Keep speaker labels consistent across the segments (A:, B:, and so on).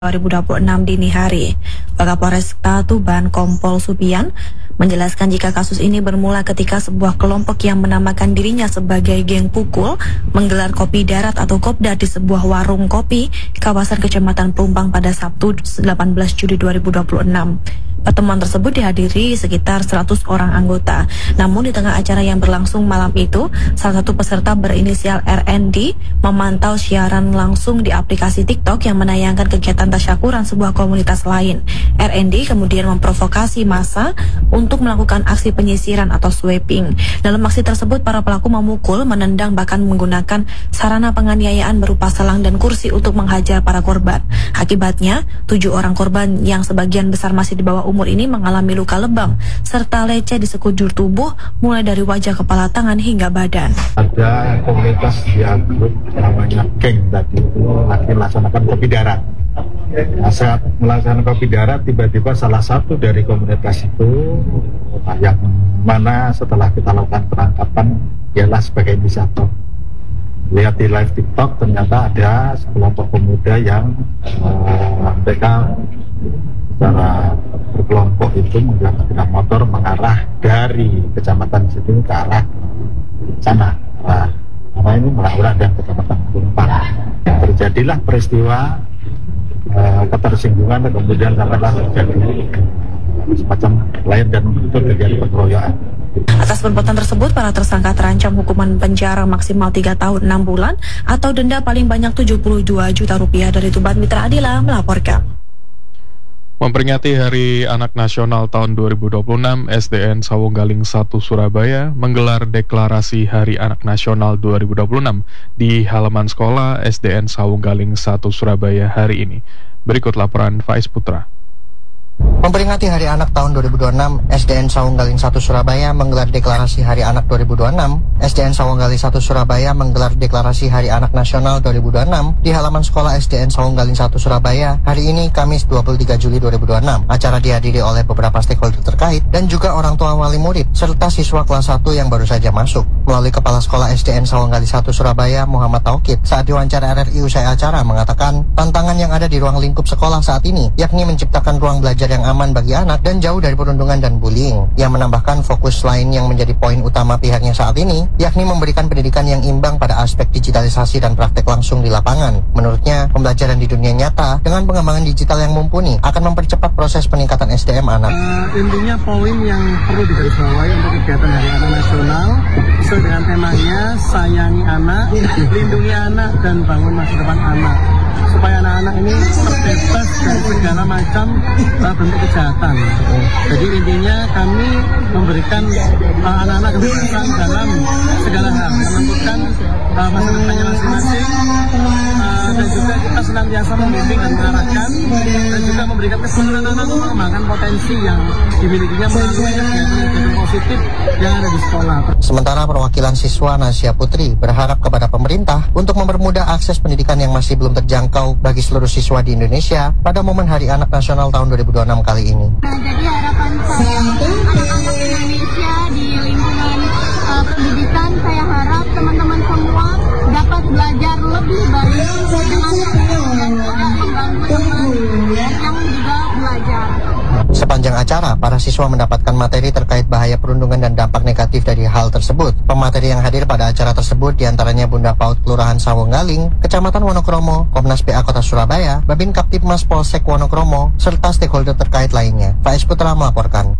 A: 2026 dini hari. Kapolres Tuban Kompol Supian menjelaskan jika kasus ini bermula ketika sebuah kelompok yang menamakan dirinya sebagai geng pukul menggelar kopi darat atau kopdar di sebuah warung kopi kawasan Kecamatan Pelumpang pada Sabtu 18 Juli 2026. Pertemuan tersebut dihadiri sekitar 100 orang anggota. Namun di tengah acara yang berlangsung malam itu, salah satu peserta berinisial RND memantau siaran langsung di aplikasi TikTok yang menayangkan kegiatan tasyakuran sebuah komunitas lain. RND kemudian memprovokasi massa untuk melakukan aksi penyisiran atau sweeping. Dalam aksi tersebut, para pelaku memukul, menendang, bahkan menggunakan sarana penganiayaan berupa selang dan kursi untuk menghajar para korban. Akibatnya, 7 orang korban yang sebagian besar masih di bawah umur ini mengalami luka lebam serta lecet di sekujur tubuh mulai dari wajah, kepala, tangan hingga badan.
B: Ada komunitas dia grup namanya geng tadi itu lagi melaksanakan kopi darat. Nah, saat melaksanakan kopi darat tiba-tiba salah satu dari komunitas itu yang mana setelah kita lakukan penangkapan ialah sebagai inisiator. Lihat di live TikTok ternyata ada sekelompok pemuda yang mereka secara berkelompok itu menggunakan sepeda motor mengarah dari kecamatan situ ke arah sana, karena ini Merak dan kecamatan Pelumpang. Terjadilah peristiwa ketersinggungan dan kemudian sampailah terjadi semacam lain dan itu terjadi pengeroyokan.
A: Atas perbuatan tersebut, para tersangka terancam hukuman penjara maksimal 3 tahun 6 bulan atau denda paling banyak 72 juta rupiah. Dari Tuban, Mitra Adila melaporkan.
C: Memperingati Hari Anak Nasional tahun 2026, SDN Sawunggaling 1 Surabaya menggelar deklarasi Hari Anak Nasional 2026 di halaman sekolah SDN Sawunggaling 1 Surabaya hari ini. Berikut laporan Faiz Putra.
D: Memperingati Hari Anak tahun 2026, SDN Sawunggaling 1 Surabaya menggelar deklarasi Hari Anak 2026. SDN Sawunggaling 1 Surabaya menggelar deklarasi Hari Anak Nasional 2026 di halaman sekolah SDN Sawunggaling 1 Surabaya hari ini Kamis 23 Juli 2026. Acara dihadiri oleh beberapa stakeholder terkait dan juga orang tua wali murid serta siswa kelas 1 yang baru saja masuk. Melalui Kepala Sekolah SDN Sawunggaling 1 Surabaya Muhammad Taukid saat diwawancara RRI usai acara mengatakan tantangan yang ada di ruang lingkup sekolah saat ini yakni menciptakan ruang belajar yang aman bagi anak dan jauh dari perundungan dan bullying. Ia menambahkan fokus lain yang menjadi poin utama pihaknya saat ini, yakni memberikan pendidikan yang imbang pada aspek digitalisasi dan praktek langsung di lapangan. Menurutnya, pembelajaran di dunia nyata dengan pengembangan digital yang mumpuni akan mempercepat proses peningkatan SDM anak.
E: Intinya poin yang perlu digarisbawahi untuk kegiatan Hari Anak Nasional sesuai dengan temanya sayangi anak, lindungi anak, dan bangun masa depan anak. Supaya anak-anak ini terbebas dari segala macam bentuk kejahatan. Jadi intinya kami memberikan anak-anak kebebasan dalam segala hal, menentukan masa depannya masing-masing, dan juga kita senantiasa membimbing dan mengarahkan, dan juga memberikan kesempatan anak untuk mengembangkan potensi yang dimilikinya melalui kegiatan positif yang ada di sekolah.
D: Sementara perwakilan siswa Nasya Putri berharap kepada pemerintah untuk mempermudah akses pendidikan yang masih belum terjangkau bagi seluruh siswa di Indonesia pada momen Hari Anak Nasional tahun 2026 kali ini.
F: Nah, jadi harapan saya anak-anak Indonesia di lingkungan pendidikan, saya harap teman-teman semua dapat belajar lebih baik dengan dan tidak mengganggu teman yang juga belajar.
D: Sepanjang acara, para siswa mendapatkan materi terkait bahaya perundungan dan dampak negatif dari hal tersebut. Pemateri yang hadir pada acara tersebut diantaranya Bunda PAUD Kelurahan Sawunggaling, Kecamatan Wonokromo, Komnas PA Kota Surabaya, Babin Kaptipmas Polsek Wonokromo, serta stakeholder terkait lainnya. Faiz Putra melaporkan.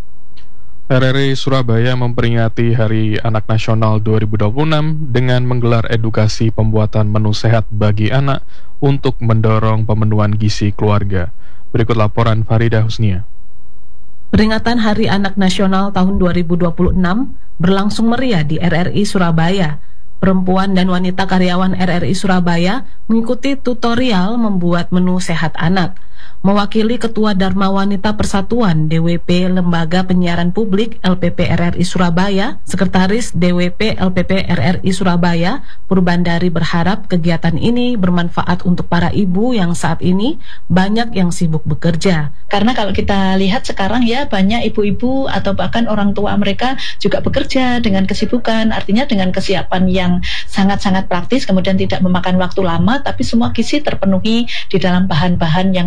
C: RRI Surabaya memperingati Hari Anak Nasional 2026 dengan menggelar edukasi pembuatan menu sehat bagi anak untuk mendorong pemenuhan gizi keluarga. Berikut laporan Farida Husnia.
G: Peringatan Hari Anak Nasional tahun 2026 berlangsung meriah di RRI Surabaya. Perempuan dan wanita karyawan RRI Surabaya mengikuti tutorial membuat menu sehat anak. Mewakili Ketua Dharma Wanita Persatuan DWP Lembaga Penyiaran Publik LPP RRI Surabaya, Sekretaris DWP LPP RRI Surabaya, Purbandari berharap kegiatan ini bermanfaat untuk para ibu yang saat ini banyak yang sibuk bekerja.
H: Karena kalau kita lihat sekarang ya banyak ibu-ibu atau bahkan orang tua mereka juga bekerja dengan kesibukan, artinya dengan kesiapan yang yang sangat-sangat praktis, kemudian tidak memakan waktu lama, tapi semua gizi terpenuhi di dalam bahan-bahan yang